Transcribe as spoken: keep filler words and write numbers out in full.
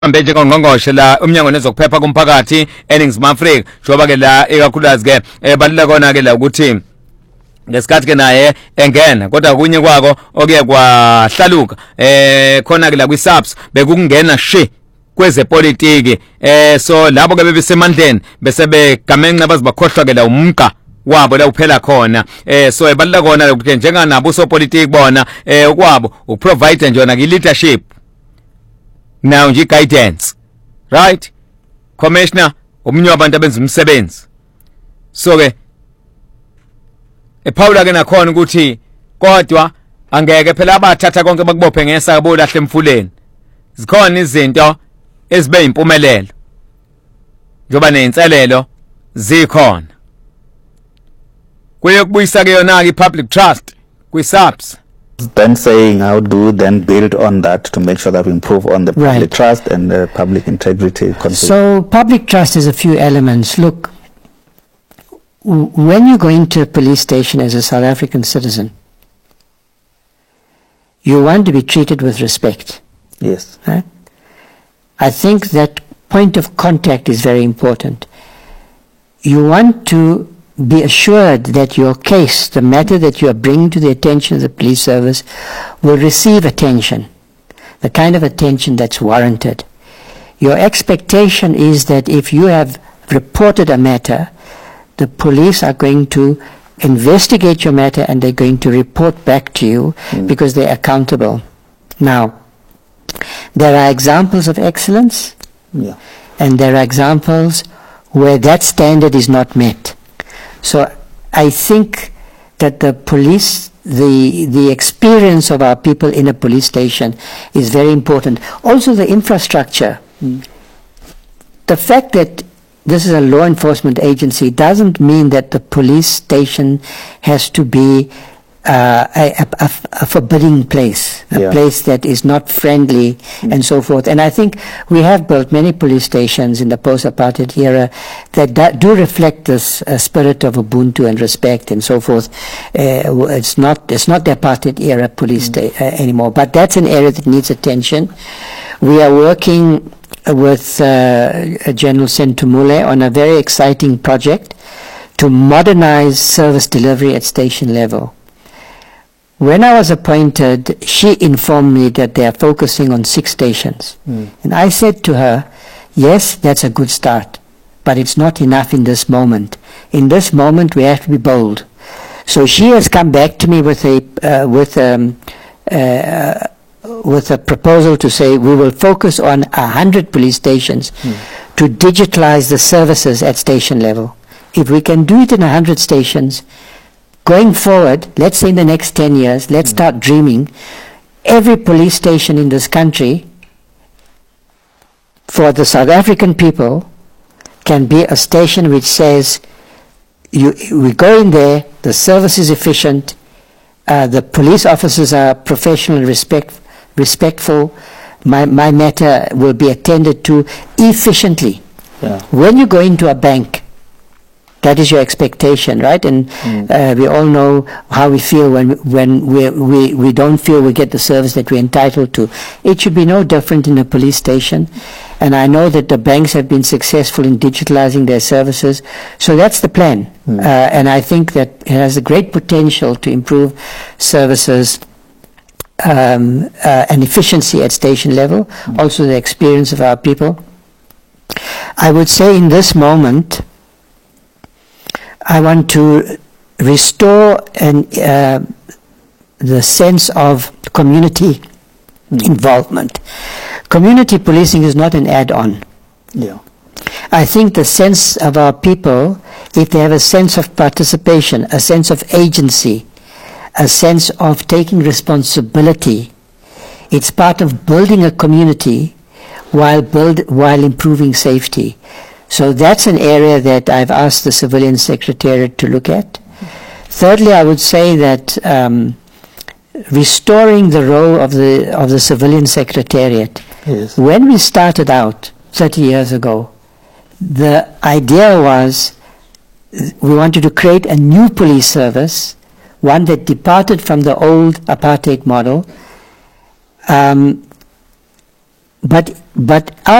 Mbeje kongqongqoshe la umnyango nezokuphepha kumphakathi eNingizimu Afrika njoba ke la ekakhulukazi ke ebalula kona ke la ukuthi ngesikhathi ke naye engena kodwa kunye kwako okuye kwahlaluka eh khona ke la kwi SAPS bekungena she kwezepolitiki eh so labo ke bebesemandleni bese begamenqa bazibakhohlwa ke la umqa wabo la uphela khona eh so ebalula kona ukuthi njenganabo sopolitiki bona eh kwabo uprovide njona ke leadership now nje guidance right commissioner omunye wabantu abenza umsebenzi so ke ePaula ke nakhona ukuthi kodwa angeke phela abathatha konke bakubophe ngesa bolahle emfuleni zikhona izinto ezibe impumelelo njoba nenselelo zikhona kuye kubuyisa ke yona ke public trust kwi SAPS. Then saying how do we then build on that to make sure that we improve on the right. public trust and the public integrity concept? So public trust is a few elements. Look, when you go into a police station as a South African citizen, you want to be treated with respect. Yes. Right? I think that point of contact is very important. You want to be assured that your case, the matter that you are bringing to the attention of the police service, will receive attention, the kind of attention that's warranted. Your expectation is that if you have reported a matter, the police are going to investigate your matter and they're going to report back to you mm. because they're accountable. Now, there are examples of excellence, yeah. and there are examples where that standard is not met. So I think that the police, the the experience of our people in a police station is very important. Also the infrastructure. Mm. The fact that this is a law enforcement agency doesn't mean that the police station has to be uh, a, a, a forbidding place, a yeah. place that is not friendly mm. and so forth. And I think we have built many police stations in the post-apartheid era that do, do reflect this uh, spirit of Ubuntu and respect and so forth. Uh, it's not it's not the apartheid era police mm. uh, anymore, but that's an area that needs attention. We are working with uh, General Sentumule on a very exciting project to modernize service delivery at station level. When I was appointed, she informed me that they are focusing on six stations. Mm. And I said to her, yes, that's a good start, but it's not enough in this moment. In this moment, we have to be bold. So she has come back to me with a, uh, with, um, uh, with a proposal to say we will focus on a hundred police stations mm. to digitalize the services at station level. If we can do it in a hundred stations, going forward, let's say in the next ten years, let's mm. start dreaming. Every police station in this country, for the South African people, can be a station which says, you, we go in there, the service is efficient, uh, the police officers are professional and respect, respectful, my, my matter will be attended to efficiently. Yeah. When you go into a bank, that is your expectation, right? And mm. uh, we all know how we feel when when we, we we don't feel we get the service that we're entitled to. It should be no different in a police station. And I know that the banks have been successful in digitalizing their services. So that's the plan. Mm. Uh, and I think that it has a great potential to improve services um, uh, and efficiency at station level, mm. also the experience of our people. I would say in this moment, I want to restore an, uh, the sense of community mm. involvement. Community policing is not an add-on. Yeah. I think the sense of our people, if they have a sense of participation, a sense of agency, a sense of taking responsibility, it's part of building a community while build, while improving safety. So that's an area that I've asked the Civilian Secretariat to look at. Thirdly, I would say that um, restoring the role of the of the Civilian Secretariat. Yes. When we started out thirty years ago, the idea was we wanted to create a new police service, one that departed from the old apartheid model, um, but but